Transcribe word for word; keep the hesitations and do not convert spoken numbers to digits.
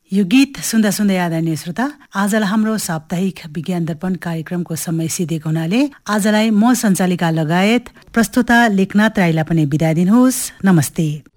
यो गीत सुन्दा सुन्दै आदरणीय श्रोता, आजलाई हाम्रो साप्ताहिक विज्ञान दर्पण कार्यक्रमको समय सिधेको हुनाले आजलाई म सञ्चालिका लगायत प्रस्तुता लेखनाथ राईलाई पनि बिदा दिनुहोस्। नमस्ते।